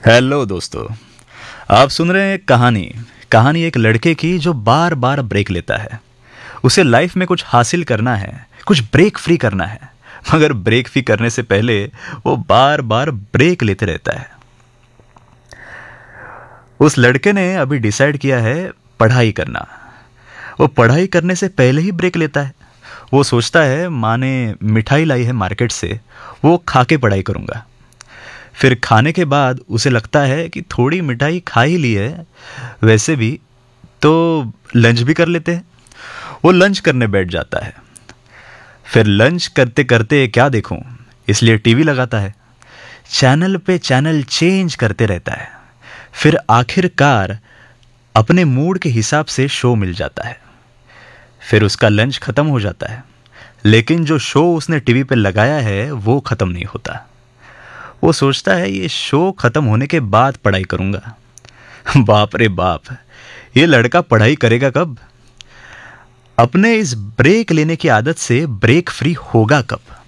Hello दोस्तों। आप सुन रहे हैं एक कहानी। कहानी एक लड़के की जो बार बार ब्रेक लेता है। उसे लाइफ में कुछ हासिल करना है, कुछ ब्रेक फ्री करना है, मगर ब्रेक फ्री करने से पहले वो बार बार ब्रेक लेते रहता है। उस लड़के ने अभी डिसाइड किया है पढ़ाई करना। वो पढ़ाई करने से पहले ही ब्रेक लेता है। वो सोचता है माँ ने मिठाई लाई है मार्केट से, वो खा के पढ़ाई करूँगा। फिर खाने के बाद उसे लगता है कि थोड़ी मिठाई खा ही ली है, वैसे भी तो लंच भी कर लेते हैं। वो लंच करने बैठ जाता है। फिर लंच करते करते क्या देखूं, इसलिए टीवी लगाता है। चैनल पे चैनल चेंज करते रहता है। फिर आखिरकार अपने मूड के हिसाब से शो मिल जाता है। फिर उसका लंच खत्म हो जाता है, लेकिन जो शो उसने टीवी पे लगाया है वो खत्म नहीं होता। वो सोचता है ये शो खत्म होने के बाद पढ़ाई करूंगा। बाप रे बाप, ये लड़का पढ़ाई करेगा कब? अपने इस ब्रेक लेने की आदत से ब्रेक फ्री होगा कब?